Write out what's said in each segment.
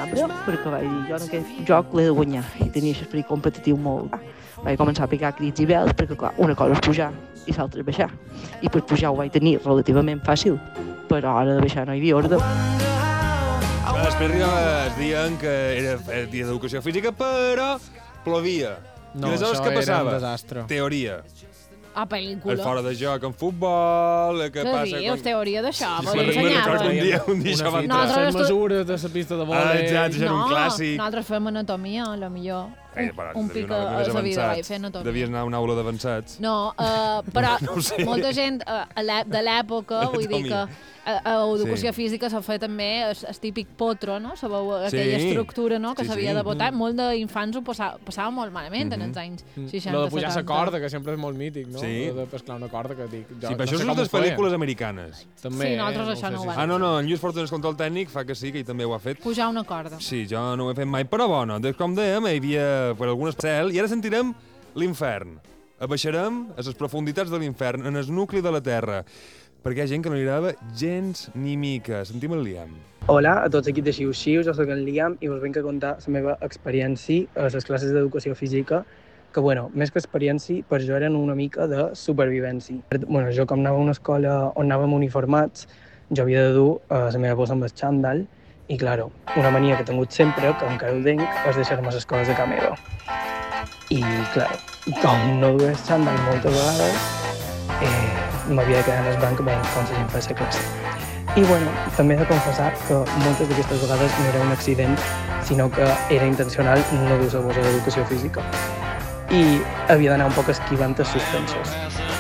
arbre, perquè vaig dir, jo en aquest joc l'he de guanyar, i tenia aquest esperit competitiu molt. Vaig començar a picar crits i vels, perquè clar, una cosa és pujar i l'altra és baixar. I per pujar ho vaig tenir relativament fàcil, però a l'hora de baixar no hi havia ordre. Després es deien que era dia d'educació física, però plovia. No, I aleshores això què era passava? un desastre. Teoria. A pel·lícula. El fora de joc en futbol, què Què passa... dius? Teoria d'això? Sí, Vos recordo que ensenyaven? un dia això va Una entrar. fita, les mesures de la pista de vòlei... Exacte, això era un clàssic. Nosaltres fem anatomia, a lo millor. Un pic a la vida vaig fer anatomia. Devies anar a una aula d'avançats. No, però No ho sé. molta gent de l'època, vull dir que a educació física s'ha fet també el típic potro, no? Sabeu aquella estructura, no? Que s'havia de botar. Molt d'infants ho passava molt malament en els anys 60-70. Lo de pujar la corda, que sempre és molt mític, no? Sí. Lo de pescar una corda, que dic... Sí, però això és de les pel·lícules americanes. També, Sí, nosaltres això no ho vam. Ah, no, en Lluís Fortunes control tècnic fa que sí, que ell també ho ha fet. Pujar una corda. Sí, jo no ho he fet mai, però bueno, com dèiem, hi havia per algunes cel, i ara sentirem l'infern. Abaixarem a les profunditats de l'infern, en el nucli de la Terra, perquè hi ha gent que no li agrada gens ni mica. Sentim el Liam. Hola a tots aquí de Xiu-Xiu, jo soc en Liam i us vinc a contar la meva experiència a les classes d'educació física, que, bueno, més que experiència, per jo eren una mica de supervivència. Bueno, jo com anava a una escola on anàvem uniformats, jo havia de dur la meva bossa amb el xandall i, claro, una mania que he tingut sempre, que encara ho tinc, és deixar-me les coses a casa meva. I, clar, com no dues xandall moltes vegades, m'havia de quedar en el banc veient com la gent feia classe. I, bueno, també he de confessar que moltes d'aquestes vegades no era un accident, sinó que era intencional no dur la bossa d'educació física. I havia d'anar un poc esquivant els suspensos.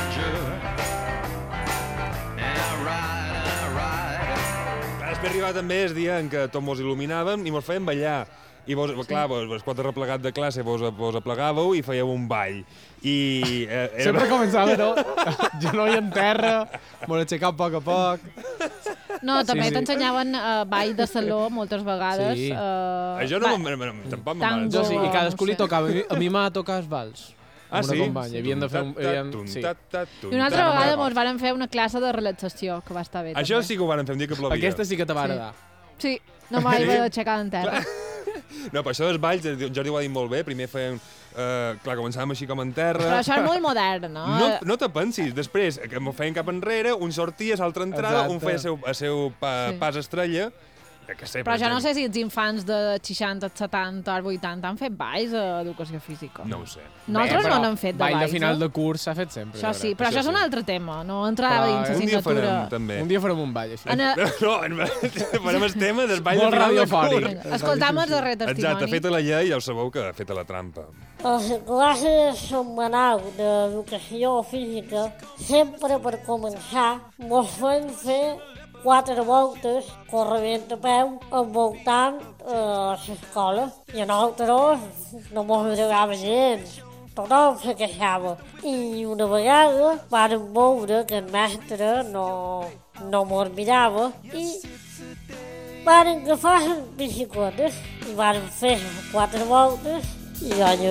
Després arribava també el dia en què tots mos il·luminàvem i mos fèiem ballar. I vos, clar, vos quatre replegats de classe vos aplegàveu i fèieu un ball. I Sempre començava tot, genoll en terra, m'ho aixecava a poc. No, també t'ensenyaven ball de saló moltes vegades. Sí. Això no tampoc m'agrada. Jo sí, i cadascú li tocava. A mi m'ha tocat els vals. Ah, amb una sí? companya. Havien de fer sí. I una altra vegada mos varen fer una classe de relaxació, que va estar bé. Això també. sí que ho varen fer un dia que plovia. Aquesta sí que te va agradar. Sí, no m'ho vaig aixecar en terra. No, però això dels balls, Jordi ho ha dit molt bé, primer fèiem... clar, començàvem així com en terra... Però això és molt modern, no? No te pensis, després que m'ho feien cap enrere, un sortia, l'altre entrava, un feia el seu pas estrella... Que sé, però jo no sé si els infants de 60, 70 o 80 han fet balls a educació física. No ho sé. Nosaltres no n'hem fet de balls. Ball de final de curs s'ha fet sempre. Això sí, però això és un altre tema, no entrava dins l'assignatura. Un dia farem, també. Un dia farem un ball, així. No, farem el tema del ball de final de curs. Escoltam el darrer testimoni. Exacte, feta la llei, ja ho sabeu que feta la trampa. A les classes setmanal d'educació física, sempre per començar, mos fan fer 4 voltes corrent a peu envoltant l'escola. I a nosaltres no mos agradava gens. Tothom se queixava. I una vegada vàrem veure que el mestre no mos mirava i vàrem agafar les bicicletes i vàrem fer 4 voltes i jo